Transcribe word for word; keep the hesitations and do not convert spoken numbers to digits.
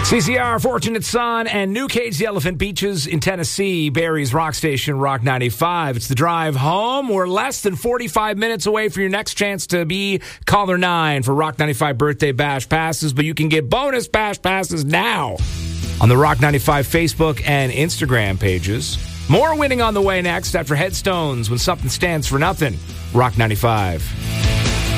C C R, Fortunate Son, and New Cage the Elephant Beaches in Tennessee. Barry's Rock Station, Rock ninety-five. It's the drive home. We're less than forty-five minutes away from your next chance to be caller nine for Rock ninety-five birthday bash passes, but you can get bonus bash passes now on the Rock ninety-five Facebook and Instagram pages. More winning on the way next after Headstones when something stands for nothing. Rock ninety-five.